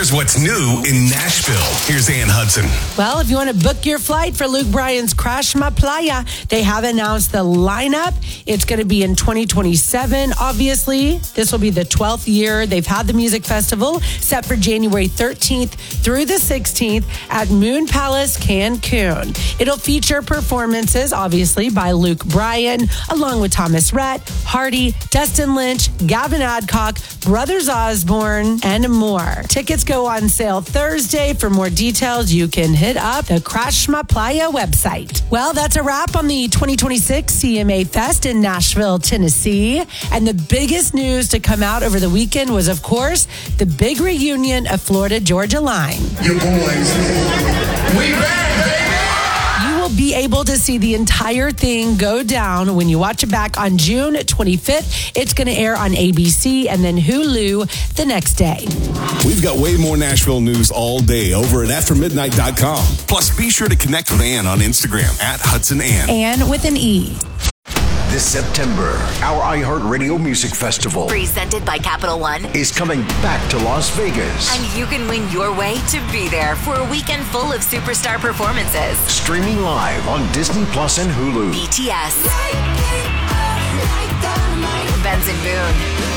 Here's what's new in Nashville. Here's Ann Hudson. Well, if you want to book your flight for Luke Bryan's Crash My Playa, they have announced the lineup. It's going to be in 2027. Obviously, this will be the 12th year they've had the music festival, set for January 13th through the 16th at Moon Palace, Cancun. It'll feature performances, obviously, by Luke Bryan, along with Thomas Rhett, Hardy, Dustin Lynch, Gavin Adcock, Brothers Osborne, and more. Tickets go on sale Thursday. For more details, you can hit up the Crash My Playa website. Well, that's a wrap on the 2026 CMA Fest in Nashville, Tennessee. And the biggest news to come out over the weekend was, of course, the big reunion of Florida Georgia Line. Your boys, we back, baby! You will be able to see the entire thing go down when you watch it back on June 25th. It's going to air on ABC and then Hulu the next day. We've got way more Nashville news all day over at aftermidnight.com. Plus, be sure to connect with Ann on Instagram at HudsonAnn. And with an E. This September, our iHeartRadio Music Festival, presented by Capital One, is coming back to Las Vegas. And you can win your way to be there for a weekend full of superstar performances. Streaming live on Disney Plus and Hulu. BTS, Benson Boone,